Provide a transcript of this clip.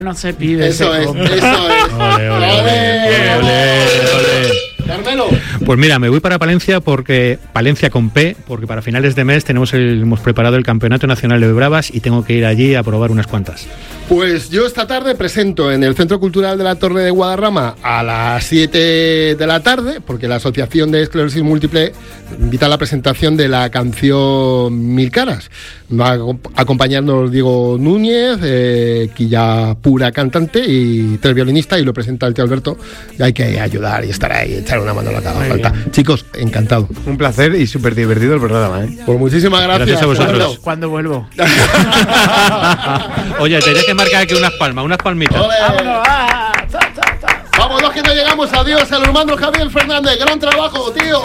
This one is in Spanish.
No se pide. Eso es. Ole. Carmelo. Pues mira, me voy para Palencia con P, porque para finales de mes hemos preparado el Campeonato Nacional de Bravas y tengo que ir allí a probar unas cuantas. Pues yo esta tarde presento en el Centro Cultural de la Torre de Guadarrama a las 7 de la tarde, porque la Asociación de Esclerosis Múltiple invita a la presentación de la canción Mil Caras. Va a acompañarnos Diego Núñez, Quilla Pura cantante y 3 violinistas, y lo presenta el tío Alberto. Y hay que ayudar y estar ahí, echar una mano a la que haga falta. Chicos, encantado. Un placer y súper divertido el programa, ¿eh? Pues muchísimas gracias. Gracias a vosotros. ¿Cuándo vuelvo? Oye, tendré que marcar aquí unas palmitas. ¡Vámonos! Vámonos que no llegamos. Adiós, el hermano Javier Fernández. Gran trabajo, tío.